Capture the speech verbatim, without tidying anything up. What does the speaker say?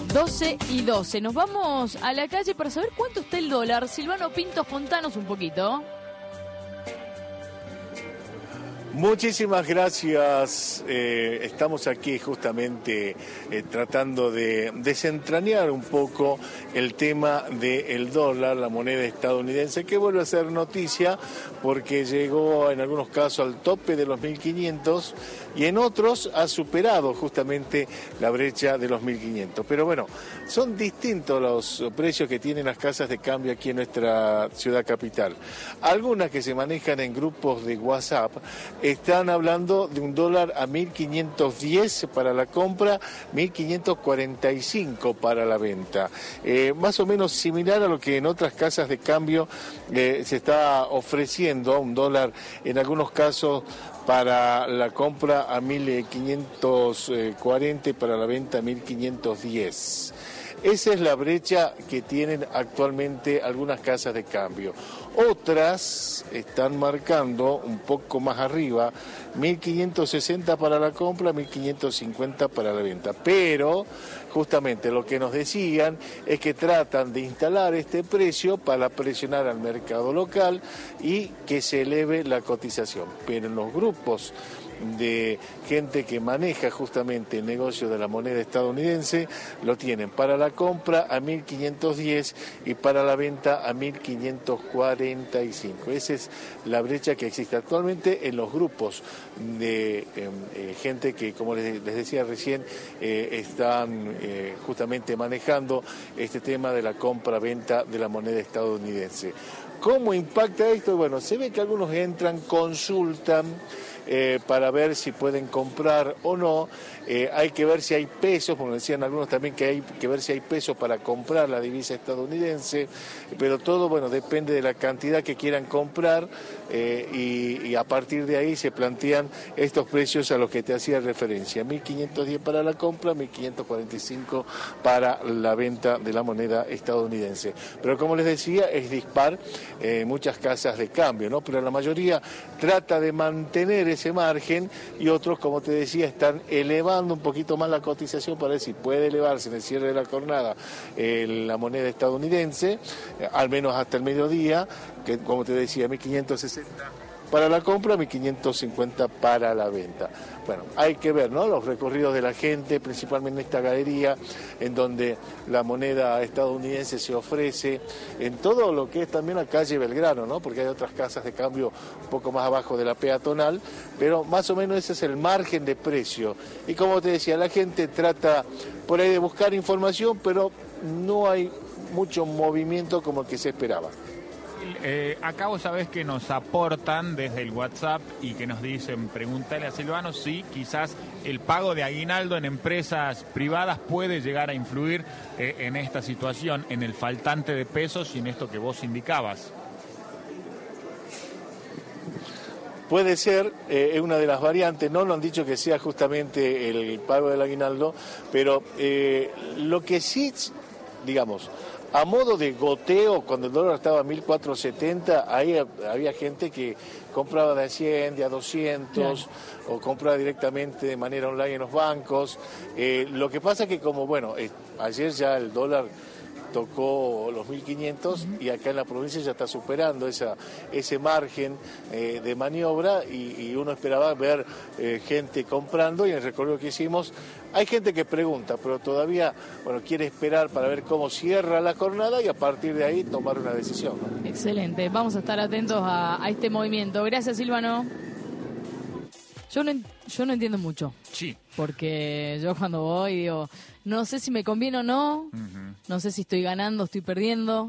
doce y doce. Nos vamos a la calle para saber cuánto está el dólar. Silvano Pintos, contanos un poquito. Muchísimas gracias. Eh, estamos aquí justamente eh, tratando de desentrañar un poco el tema del dólar, la moneda estadounidense, que vuelve a ser noticia porque llegó en algunos casos al tope de los mil quinientos y en otros ha superado justamente la brecha de los mil quinientos. Pero bueno, son distintos los precios que tienen las casas de cambio aquí en nuestra ciudad capital. Algunas que se manejan en grupos de WhatsApp están hablando de un dólar a mil quinientos diez para la compra, mil quinientos cuarenta y cinco para la venta. Eh, más o menos similar a lo que en otras casas de cambio eh, se está ofreciendo, un dólar en algunos casos para la compra a mil quinientos cuarenta y para la venta a mil quinientos diez. Esa es la brecha que tienen actualmente algunas casas de cambio. Otras están marcando un poco más arriba, mil quinientos sesenta para la compra, mil quinientos cincuenta para la venta. Pero justamente lo que nos decían es que tratan de instalar este precio para presionar al mercado local y que se eleve la cotización. Pero en los grupos de gente que maneja justamente el negocio de la moneda estadounidense, lo tienen para la compra a mil quinientos diez y para la venta a mil quinientos cuarenta y cinco. Esa es la brecha que existe actualmente en los grupos de eh, eh, gente que, como les, les decía recién, eh, están eh, justamente manejando este tema de la compra-venta de la moneda estadounidense. ¿Cómo impacta esto? Bueno, se ve que algunos entran, consultan, Eh, para ver si pueden comprar o no. Eh, hay que ver si hay pesos, como decían algunos también que hay que ver si hay pesos para comprar la divisa estadounidense, pero todo, bueno, depende de la cantidad que quieran comprar eh, y, y a partir de ahí se plantean estos precios a los que te hacía referencia, mil quinientos diez para la compra, mil quinientos cuarenta y cinco para la venta de la moneda estadounidense. Pero como les decía, es dispar en eh, muchas casas de cambio, ¿no? Pero la mayoría trata de mantener ese margen y otros, como te decía, están elevando un poquito más la cotización para ver si puede elevarse en el cierre de la jornada eh, la moneda estadounidense, eh, al menos hasta el mediodía, que como te decía, mil quinientos sesenta para la compra, mil quinientos cincuenta para la venta. Bueno, hay que ver, ¿no?, los recorridos de la gente, principalmente en esta galería, en donde la moneda estadounidense se ofrece, en todo lo que es también la calle Belgrano, ¿no?, porque hay otras casas de cambio un poco más abajo de la peatonal, pero más o menos ese es el margen de precio. Y como te decía, la gente trata por ahí de buscar información, pero no hay mucho movimiento como el que se esperaba. Eh, acá vos sabés que nos aportan desde el WhatsApp y que nos dicen, pregúntale a Silvano si quizás el pago de aguinaldo en empresas privadas puede llegar a influir eh, en esta situación, en el faltante de pesos y en esto que vos indicabas. Puede ser, eh, es una de las variantes, no lo han dicho que sea justamente el pago del aguinaldo, pero eh, lo que sí, digamos, a modo de goteo, cuando el dólar estaba a mil cuatrocientos setenta, ahí había gente que compraba de a cien, de a doscientos, claro, o compraba directamente de manera online en los bancos. Eh, lo que pasa es que como, bueno, eh, ayer ya el dólar tocó los mil quinientos uh-huh. y acá en la provincia ya está superando esa, ese margen eh, de maniobra y, y uno esperaba ver eh, gente comprando y en el recorrido que hicimos hay gente que pregunta, pero todavía bueno quiere esperar para ver cómo cierra la jornada y a partir de ahí tomar una decisión, ¿no? Excelente, vamos a estar atentos a, a este movimiento. Gracias, Silvano. Yo no, yo no entiendo mucho. Sí. Porque yo cuando voy digo, no sé si me conviene o no, uh-huh. no sé si estoy ganando, estoy perdiendo.